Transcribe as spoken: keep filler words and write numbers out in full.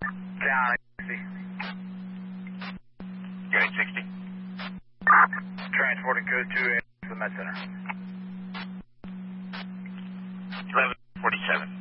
Down sixty. Unit sixty. Transporting code two to the Med Center. eleven forty-seven.